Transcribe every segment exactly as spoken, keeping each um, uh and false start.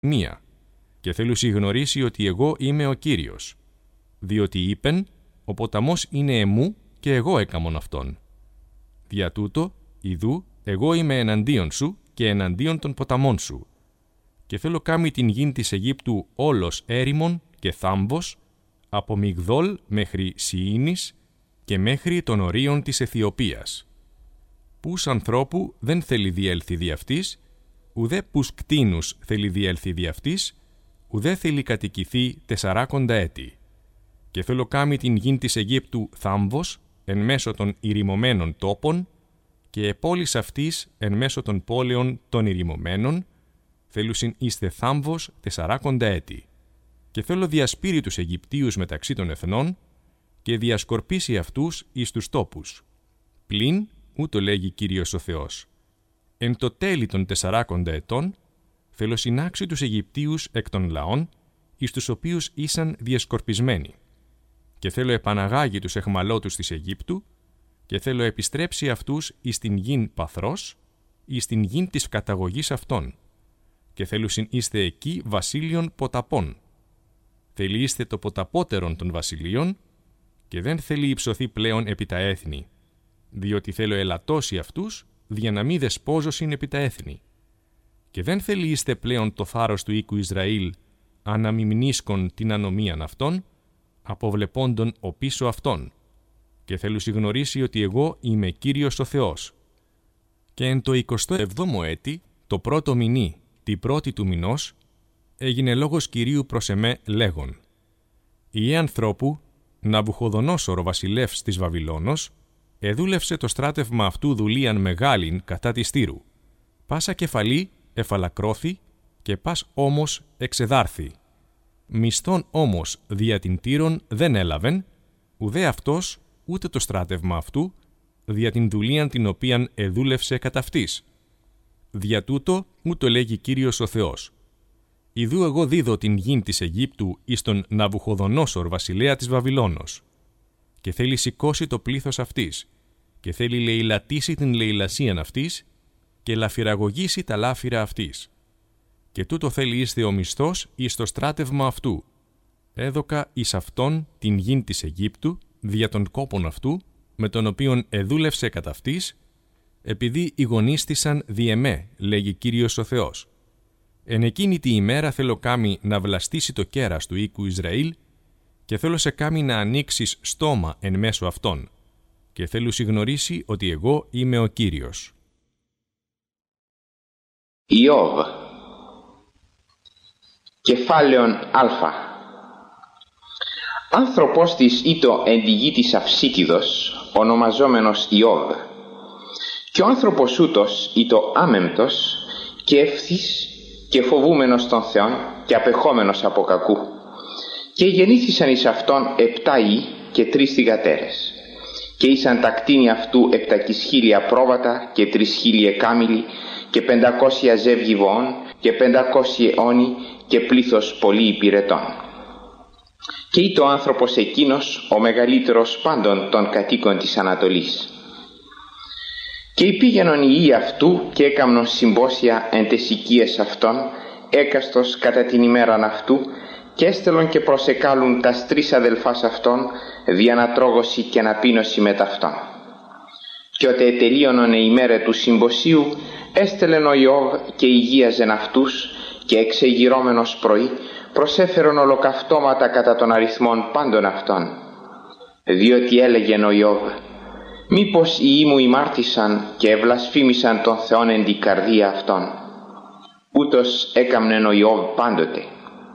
μία, και θέλουσι γνωρίσει ότι εγώ είμαι ο Κύριος, διότι είπεν, ο ποταμός είναι εμού και εγώ έκαμον αυτόν. Δια τούτο, ιδού, εγώ είμαι εναντίον σου και εναντίον των ποταμών σου, και θέλω κάμει την γην της Αιγύπτου όλος έρημον και θάμβος, από Μιγδόλ μέχρι Σιήνης και μέχρι των ορίων της Αιθιοπίας. Πούς ανθρώπου δεν θέλει διέλθει δι' αυτής, ουδέ πους κτήνους θέλει διέλθει δι' αυτής, ουδέ θέλει κατοικηθεί τεσσαράκοντα έτη. Και θέλω κάμει την γην της Αιγύπτου θάμβος, εν μέσω των ηρημωμένων τόπων, και επόλης αυτής εν μέσω των πόλεων των ηρημωμένων, θέλουσιν είστε θάμβος τεσσαράκοντα έτη. Και θέλω διασπείρει τους Αιγυπτίους μεταξύ των εθνών, και διασκορπίσει αυτούς εις τους τόπους. Πλην, ούτω λέγει Κύριος ο Θεός, εν το τέλη των τεσσαράκοντα ετών, θέλω συνάξει τους Αιγυπτίους εκ των λαών, εις τους οποίους ήσαν διασκορπισμένοι. Και θέλω επαναγάγει τους εχμαλώτους της Αιγύπτου, και θέλω επιστρέψει αυτούς εις την γην παθρός, εις την γην της καταγωγής αυτών, και θέλουσιν είστε εκεί βασίλειον ποταπών. Θέλει είστε το ποταπότερον των βασιλείων, και δεν θέλει υψωθεί πλέον επί τα έθνη, διότι θέλω ελαττώσει αυτούς, δια να μη δεσπόζωσιν επί τα έθνη. Και δεν θέλει είστε πλέον το θάρρος του οίκου Ισραήλ, αναμιμνίσκον την ανομίαν αυτών, αποβλεπόντων ο πίσω αυτών, και θέλουσι γνωρίσει ότι εγώ είμαι Κύριος ο Θεός. Και εν το εικοστό εβδόμο έτη, το πρώτο μηνύ, τη πρώτη του μηνός, έγινε λόγος Κυρίου προς εμέ λέγον: «Ιε ανθρώπου, Ναβουχοδονόσορ ο βασιλεύς της Βαβυλώνος, εδούλευσε το στράτευμα αυτού δουλείαν μεγάλην κατά της Τύρου. Πάσα κεφαλή εφαλακρώθη και πας όμως εξεδάρθη. Μισθόν όμως δια την Τύρον δεν έλαβεν, ουδέ αυτός ούτε το στράτευμα αυτού, δια την δουλείαν την οποίαν εδούλευσε κατά αυτής. Δια τούτο ούτω λέγει Κύριος ο Θεός. Ιδού εγώ δίδω την γην της Αιγύπτου εις τον Ναβουχοδονόσορ βασιλέα της Βαβυλώνος, και θέλει σηκώσει το πλήθος αυτής, και θέλει λεηλατήσει την λεηλασίαν αυτής, και λαφυραγωγήσει τα λάφυρα αυτής. Και τούτο θέλει είστε ο μισθός εις το στράτευμα αυτού. Έδωκα εις αυτόν την γην της Αιγύπτου, δια των κόπων αυτού, με τον οποίον εδούλευσε κατά αυτής, επειδή ηγονίστησαν δι' εμέ, λέγει Κύριος ο Θεός. Εν εκείνη τη ημέρα θέλω κάμει να βλαστήσει το κέρας του οίκου Ισραήλ, και θέλω σε κάμει να ανοίξεις στόμα εν μέσω αυτών, και θέλω συγνωρίσει ότι εγώ είμαι ο Κύριος». Ιώβ, κεφάλαιον Α. Άνθρωπος της ήτο εν τη γη της Αυσίτιδος, ονομαζόμενος Ιώβ, και ο άνθρωπος ούτος ήτο άμεμπτος και ευθύς και φοβούμενος των Θεών και απεχόμενος από κακού, και γεννήθησαν εις αυτόν επτά υἱοί και τρεις θυγατέρες, και ήσαν τα κτήνη αυτού επτακισχίλια πρόβατα και τρισχίλια κάμιλοι και πεντακόσια ζεύγη βοών και πεντακόσια αιώνι και πλήθος πολύ υπηρετών. Και ήτο ο άνθρωπος εκείνος ο μεγαλύτερος πάντων των κατοίκων της Ανατολής. Και υπήγαινον οι υιοί αυτού και έκαμνον συμπόσια εν τες οικίες αυτών, έκαστος κατά την ημέραν αυτού, και έστελον και προσεκάλουν τας τρεις αδελφάς αυτών δι' ανατρόγωση και αναπείνωση μετ' αυτών. Και ότε ετελείωνον η ημέρα του συμποσίου, έστελεν ο Ιώβ και υγείαζεν αυτούς, και εξεγυρώμενος πρωί προσέφερον ολοκαυτώματα κατά των αριθμών πάντων αυτών. Διότι έλεγεν ο Ιώβ: «Μήπως οι υιοί μου ημάρτησαν και ευλασφήμισαν τον Θεόν εν την καρδία αυτών». Ούτως έκαμνεν ο Ιώβ πάντοτε.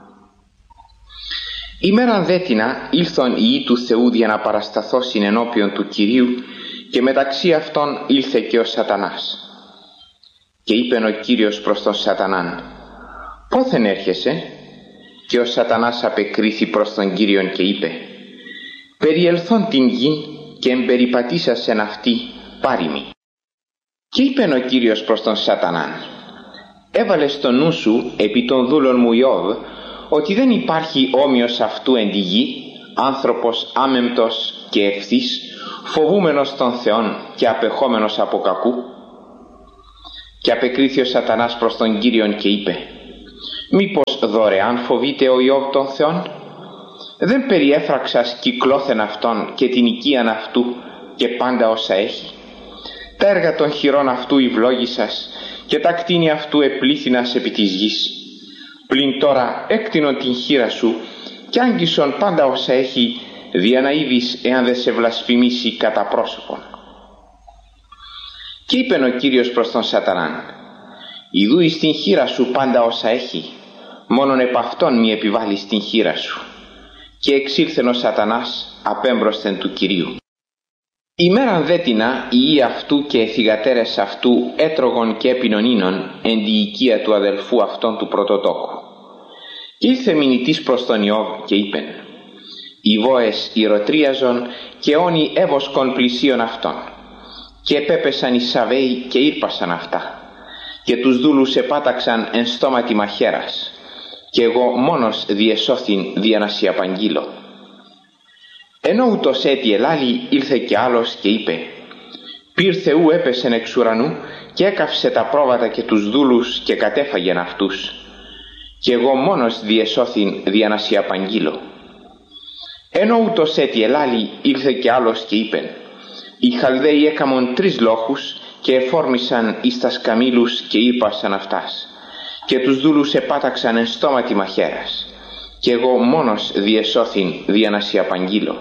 Ημέραν δέτινα ήλθον οι υιοί του Θεού για να παρασταθώσιν ενώπιον του Κυρίου, και μεταξύ αυτών ήλθε και ο Σατανάς. Και είπεν ο Κύριος προς τον Σατανάν: «Πόθεν έρχεσαι?» Και ο Σατανάς απεκρίθη προς τον Κύριον και είπε: «Περιελθόν την γην και εμπεριπατήσασεν αυτή πάρημη». Και είπεν ο Κύριος προς τον Σατανάν: «Έβαλες στο νου σου επί των δούλων μου Ιώβ, ότι δεν υπάρχει όμοιος αυτού εν τη γη, άνθρωπος άμεμπτος και ευθύς, φοβούμενος των Θεών και απεχόμενος από κακού?» Και απεκρίθη ο Σατανάς προς τον Κύριον και είπε: Μήπως δωρεάν φοβείται ο Ιώβ τον Θεόν? Δεν περιέφραξας κυκλώθεν αυτόν και την οικίαν αυτού και πάντα όσα έχει? Τα έργα των χειρών αυτού ευλόγησας και τα κτίνη αυτού επλήθυνας επί της γης. Πλην τώρα έκτινον την χείρα σου και άγγισον πάντα όσα έχει, δια να είδεις εάν δεν σε βλασφημίσει κατά πρόσωπον. Και είπεν ο Κύριος προς τον Σατανάν: «Ιδού εις την χείρα σου πάντα όσα έχει, μόνον επ' αυτόν μη επιβάλλεις την χείρα σου». Και εξήλθεν ο Σατανάς απέμπροσθεν του Κυρίου. Ημέραν δέτινα οι ιοί αυτού και οι θυγατέρες αυτού έτρωγον και έπινον ίνον εν τη οικία του αδελφού αυτών του πρωτοτόκου. Και ήλθε μηνυτής προς τον Ιώβ και είπεν: «Οι βόες ηρωτρίαζον και όνοι έβοσκον πλησίον αυτών. Και επέπεσαν οι σαβέοι και ήρπασαν αυτά. Και τους δούλους επάταξαν εν στόματι μαχαίρας. Και εγώ μόνος διεσώθην δια να σοι απαγγείλω». Ενώ ούτως έτι ελάλη, ήλθε και άλλος και είπε: «Πυρ Θεού έπεσεν εξ ουρανού και έκαυσε τα πρόβατα και τους δούλους και κατέφαγεν αυτούς. Και εγώ μόνος διεσώθην δια να σοι απαγγείλω». Ενώ ούτως έτι ελάλη, ήλθε και άλλος και είπε: «Οι Χαλδαίοι έκαμον τρεις λόχους και εφόρμησαν εις τας καμήλους και ήρπασαν αυτάς. Και τους δούλους επάταξαν εν στόματι μαχαίρας. Και εγώ μόνος διεσώθην δια να σοι απαγγείλω».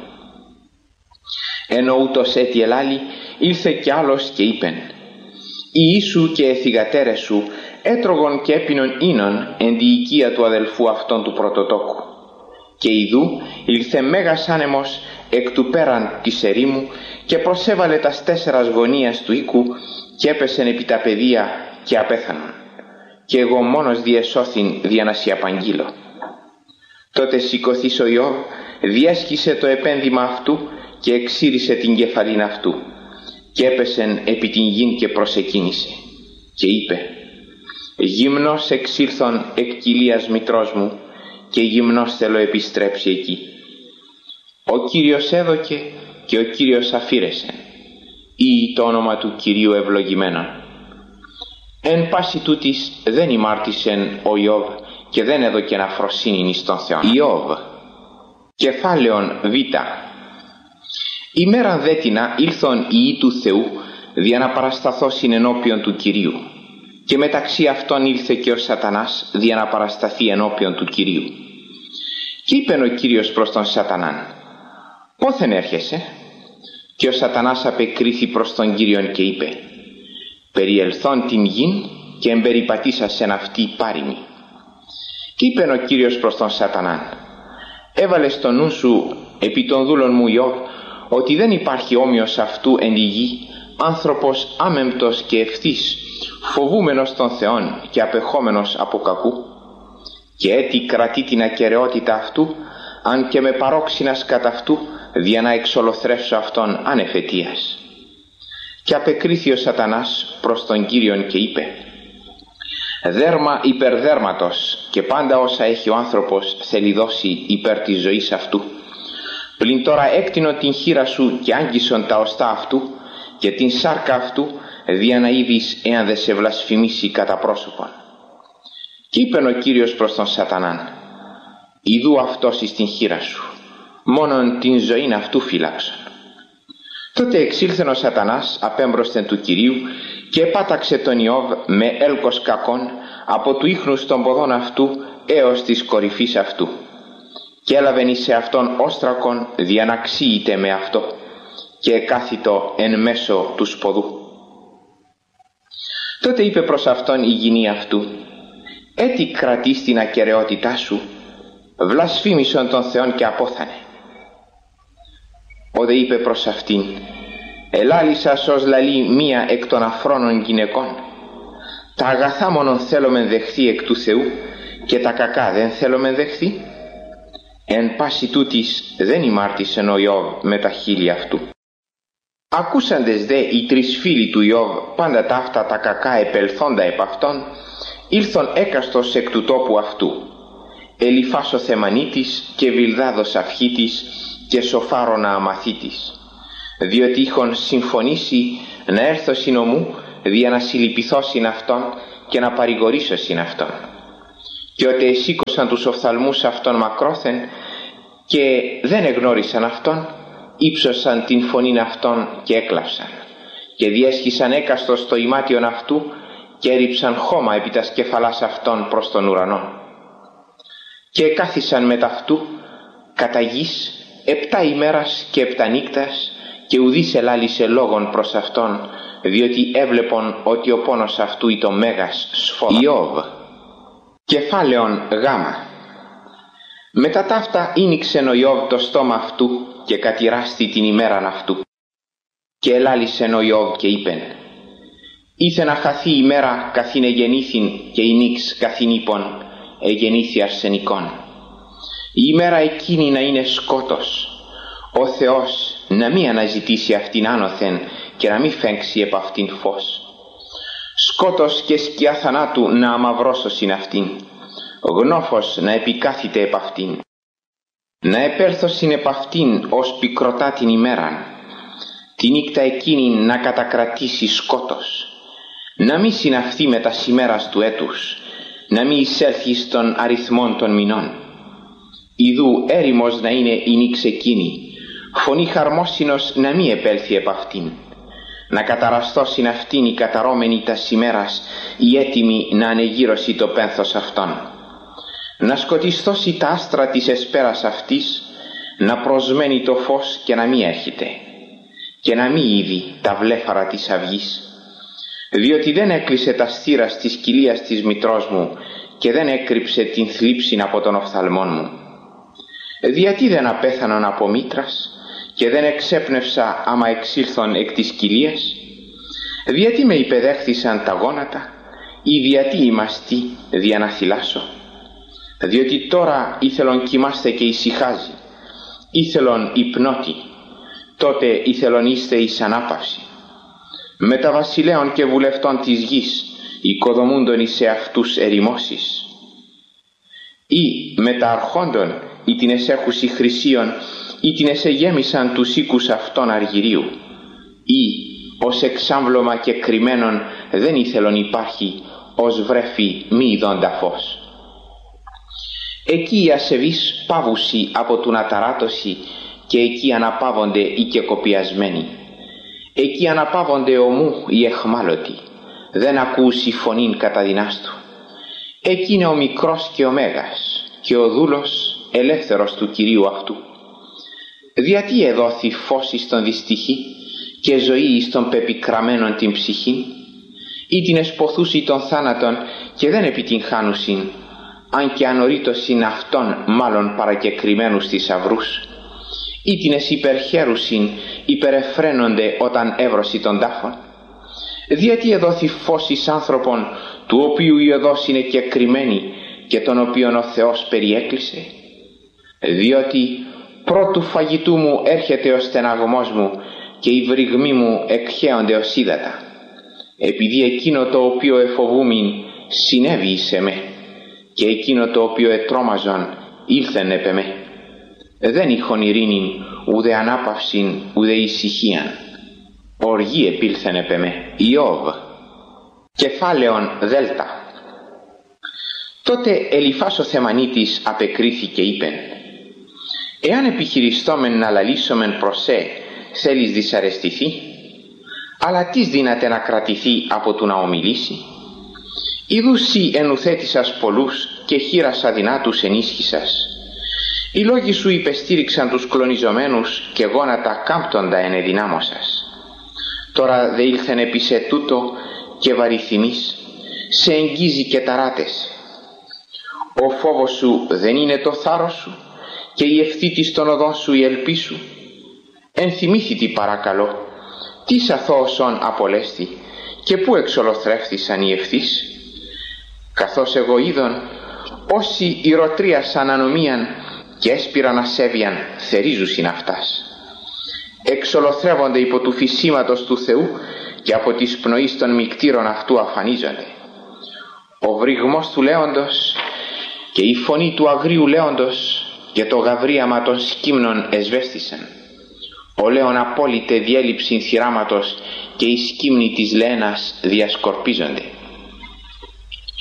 Ενώ ούτως έτι ελάλη, ήλθε κι άλλος και είπεν: «Οι Ιησού και οι θυγατέρες σου έτρωγον και έπινον ίνον εν τη οικία του αδελφού αυτών του πρωτοτόκου. Και ιδού ήλθε μέγας άνεμος εκ του πέραν της ερήμου και προσέβαλε τας τέσσερας γωνίας του οίκου και έπεσεν επί τα πεδία και απέθανον. Και εγώ μόνος διεσώθην δια να σοι απαγγείλω». Τότε σηκωθείς ο Ιώβ, διέσχισε το επένδυμα αυτού και εξήρισε την κεφαλήν αυτού και έπεσεν επί την γην και προσεκίνησε και είπε: «Γυμνός εξήλθον εκ κοιλίας μητρός μου και γυμνός θέλω επιστρέψει εκεί. Ο Κύριος έδωκε και ο Κύριος αφήρεσε, ή το όνομα του Κυρίου ευλογημένον». Εν πάση τούτης δεν ημάρτησεν ο Ιώβ και δεν έδωκεν αφροσύνην εις τον Θεόν. Ιώβ, κεφάλαιον Β. Ημέραν δέτινα ήλθον οι ιοί του Θεού δια να παρασταθώσιν ενώπιον του Κυρίου, και μεταξύ αυτών ήλθε και ο Σατανάς δια να παρασταθεί ενώπιον του Κυρίου. Και είπεν ο Κύριος προς τον Σατανάν: «Πόθεν έρχεσαι?» Και ο Σατανάς απεκρίθη προς τον Κύριον και είπε: «Περιελθόν την γην και εμπεριπατήσασεν αυτή πάρημη». Και είπεν ο Κύριος προς τον Σατανάν: «Έβαλε στο νου σου επί των δούλων μου Ιώβ ότι δεν υπάρχει όμοιος αυτού εν τη γη, άνθρωπος άμεμπτος και ευθύς, φοβούμενος των Θεών και απεχόμενος από κακού. Και έτι κρατεί την ακεραιότητα αυτού, αν και με παρόξυνας κατά αυτού, δια να εξολοθρεύσω αυτόν ανεφετίας». Και απεκρίθη ο Σατανάς προς τον Κύριον και είπε: «Δέρμα υπερδέρματος και πάντα όσα έχει ο άνθρωπος θέλει δώσει υπέρ της ζωής αυτού. Πλην τώρα έκτινω την χείρα σου και άγγισον τα οστά αυτού και την σάρκα αυτού, δια να είδεις εάν δεν σε βλασφημίσει κατά πρόσωπον». Και είπεν ο Κύριος προς τον Σατανάν: «Ιδού αυτός εις την χείρα σου, μόνον την ζωήν αυτού φύλαξον». Τότε εξήλθεν ο Σατανάς απέμπροσθεν του Κυρίου και επάταξε τον Ιώβ με έλκος κακόν από του ίχνους των ποδών αυτού έως της κορυφής αυτού. Και έλαβεν εις αυτόν όστρακον δια να ξύειται με αυτό και εκάθητο εν μέσω του σποδού. Τότε είπε προς αυτόν η γυνή αυτού: «Έτι κρατείς την ακεραιότητά σου, βλασφήμισον τον Θεόν και απόθανε». Ο δε είπε προς αυτήν: «Ελάλησας ως λαλεί μία εκ των αφρόνων γυναικών. Τα αγαθά μόνον θέλομεν δεχθεί εκ του Θεού και τα κακά δεν θέλομεν δεχθεί». Εν πάση τούτης δεν ημάρτησεν ο Ιώβ με τα χείλη αυτού. Ακούσαντες δε οι τρεις φίλοι του Ιώβ πάντα ταύτα τα κακά επελθόντα επ' αυτόν, ήλθον έκαστος εκ του τόπου αυτού, Ελιφάς ο Θεμανίτης και Βιλδάδος Αυχίτης και Σοφάρονα Αμαθίτης, διότι είχον συμφωνήσει να έρθω συνομού δια να συλληπιθώ συν αυτόν και να παρηγορήσω συν αυτόν. και ότι εσήκωσαν τους οφθαλμούς αυτών μακρόθεν και δεν εγνώρισαν αυτόν, ύψωσαν την φωνήν αυτών και έκλαψαν και διέσχισαν έκαστος στο ημάτιον αυτού και έριψαν χώμα επί τας κεφαλάς αυτών προς τον ουρανό. Και κάθισαν μετ' αυτού κατά γης επτά ημέρας και επτά νύκτας και ουδής ελάλησε λόγον προς αυτόν, διότι έβλεπον ότι ο πόνος αυτού ήταν μέγας σφόδρα. Ιώβ, κεφάλαιον γάμα. Μετά ταύτα ίνιξεν ο Ιώβ το στόμα αυτού και κατηράστη την ημέραν αυτού. Και ελάλησεν ο Ιώβ και είπεν: ήθε να χαθεί η ημέρα καθήν εγεννήθην και η νύξ καθήν είπων εγεννήθη αρσενικών. Η ημέρα εκείνη να είναι σκότος, ο Θεός να μη αναζητήσει αυτήν άνωθεν και να μη φέγξει επ' αυτήν φως. Σκότος και σκιά θανάτου να αμαυρώσωσιν αυτήν, γνώφος να επικάθηται επ' αυτήν. Να επέρθωσιν επ' αυτήν ως πικροτά την ημέραν, τη νύκτα εκείνη να κατακρατήσει σκότος, να μη συναυθεί με τα ημέρας του έτους, να μη εισέλθει στον αριθμόν των μηνών. Ιδού έρημος να είναι η νύξ εκείνη, φωνή χαρμόσυνος να μη επέλθει επ' αυτήν. Να καταραστώσιν αυτήν η καταρώμενη τας ημέρας, η έτοιμη να ανεγύρωση το πένθος αυτών. Να σκοτιστώσει τα άστρα της εσπέρας αυτής, να προσμένει το φως και να μη έρχεται, και να μη είδει τα βλέφαρα της αυγής. Διότι δεν έκλεισε τα στήρας της κοιλίας της μητρός μου και δεν έκρυψε την θλίψην από τον οφθαλμόν μου. Γιατί δεν απέθανον από μήτρας και δεν εξέπνευσα άμα εξήλθον εκ της κοιλίας? Γιατί με υπεδέχθησαν τα γόνατα ή γιατί ημαστή δια να θυλάσω? Διότι τώρα ήθελον κοιμάστε και ησυχάζει, ήθελον υπνώτη, τότε ήθελον είστε εις ανάπαυση. Με τα βασιλέων και βουλευτών της γης οικοδομούντον εις εαυτούς ερημώσεις. Ή με τα αρχόντων ή την εσέχουσι χρυσίων ή την εσεγέμισαν τους οίκους αυτών αργυρίου, ή ως εξάμβλωμα και κρυμμένον δεν ήθελον υπάρχει, ως βρέφη μη ειδώντα φως. Εκεί οι ασεβείς πάβουσι από του αταράτωση και εκεί αναπαύονται οι κεκοπιασμένοι. Εκεί αναπαύονται ομού οι εχμάλωτοι, δεν ακούσει φωνήν κατά δυνάστου. Εκεί είναι ο μικρός και ο μέγας και ο δούλος ελεύθερος του Κυρίου αυτού. Γιατί εδόθη φως εις τον δυστυχή και ζωή εις τον πεπικραμένον την ψυχήν, ή την εσποθούσι των θάνατων και δεν επιτυγχάνουσιν, αν και ανορίτωσιν αυτών μάλλον παρακεκριμένους θησαυρούς, ή την εσυπερχέρουσιν υπερεφραίνονται όταν έβρωση των τάφων. Διότι εδόθη φως εις άνθρωπον, του οποίου η οδός είναι κεκριμένη και τον οποίον ο Θεός περιέκλεισε. Διότι πρώτου φαγητού μου έρχεται ο στεναγμός μου και οι βρυγμοί μου εκχέονται ως ύδατα. Επειδή εκείνο το οποίο εφοβούμην συνέβη εις εμέ και εκείνο το οποίο ετρώμαζον ήλθεν επ' εμέ. Δεν είχον ειρήνην, ουδε ανάπαυσιν, ουδε ησυχίαν. Οργή επήλθεν επ' εμέ. Ιώβ, κεφάλαιον δέλτα. Τότε Ελιφάς ο Θεμανίτης απεκρίθηκε είπεν: εάν επιχειριστόμεν να λαλήσομεν προς σε, θέλεις δυσαρεστηθεί? Αλλά τις δύναται να κρατηθεί από του να ομιλήσει? Ιδού σοι ενουθέτησας πολλούς και χείρας αδυνάτους ενίσχυσας. Οι λόγοι σου υπεστήριξαν τους κλονιζομένους και γόνατα κάμπτοντα ενεδυνάμωσας. Τώρα δε ήλθεν επί σε τούτο και βαριθυμείς, σε εγγίζει και ταράτες. Ο φόβος σου δεν είναι το θάρρος σου και η ευθύτης των οδών σου η ελπί σου? Ενθυμήθητη παρακαλώ, τι αθώωσον απολέστη και πού εξολοθρεύθησαν οι ευθύς? Καθώς εγώ είδον, όσοι ηρωτρίασαν ανομίαν και έσπηραν ασέβιαν θερίζουσιν αυτάς. Εξολοθρεύονται υπό του φυσίματος του Θεού και από της πνοής των μικτήρων αυτού αφανίζονται. Ο βρυγμός του λέοντος και η φωνή του αγρίου λέοντος και το γαβρίαμα των σκύμνων εσβέστησαν. Ο λέον απόλυτε διέλειψην θυράματος και οι σκύμνοι της λένας διασκορπίζονται.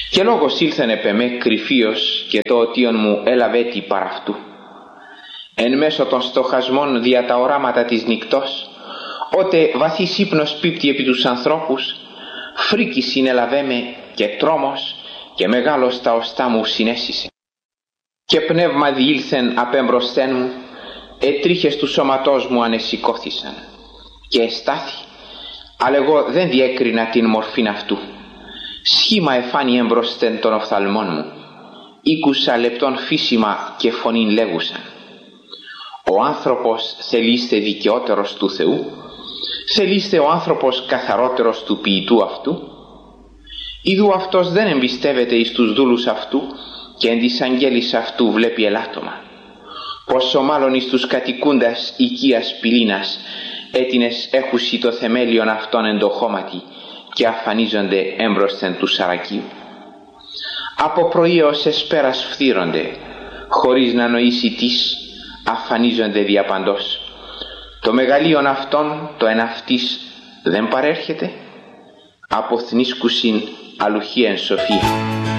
Και λόγος ήλθεν επ' εμέ κρυφίος και το οτίον μου έλαβε τι παρ' αυτού. Εν μέσω των στοχασμών δια τα οράματα της νυκτός, ότε βαθύς ύπνος πίπτει επί τους ανθρώπους, φρίκη συνέλαβέ με και τρόμος και μεγάλος τα οστά μου συνέσισε. Και πνεύμα διήλθεν απέμπροσθέν μου, ετρίχες του σώματός μου ανεσηκώθησαν και εστάθη, αλλά εγώ δεν διέκρινα την μορφήν αυτού. Σχήμα εφάνει εμπροσθέν των οφθαλμών μου, ήκουσα λεπτόν φύσιμα και φωνήν λέγουσαν. Ο άνθρωπος θελείστε δικαιότερος του Θεού, θελείστε ο άνθρωπος καθαρότερος του ποιητού αυτού. Ιδού αυτός δεν εμπιστεύεται εις τους δούλους αυτού και εν της αγγέλης αυτού βλέπει ελάττωμα. Πόσο μάλλον εις τους κατοικούντας οικίας πυλήνας, έτινες έχουσι το θεμέλιον αυτόν εν το χώματι και αφανίζονται έμπροσθεν του σαρακίου. Από πρωί ως εσπέρας φθύρονται, χωρίς να νοήσει τις, αφανίζονται διαπαντός. Το μεγαλείον αυτόν το εν αυτής δεν παρέρχεται, αποθνίσκουσιν αλουχίαν σοφία.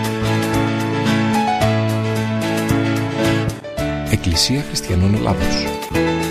Εκκλησία Χριστιανών Ελλάδος.